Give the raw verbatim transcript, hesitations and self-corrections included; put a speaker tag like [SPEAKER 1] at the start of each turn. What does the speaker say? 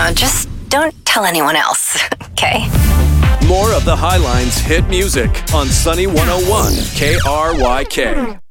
[SPEAKER 1] Now, just don't tell anyone else, okay?
[SPEAKER 2] More of the Highlines hit music on Sunny one oh one K R Y K.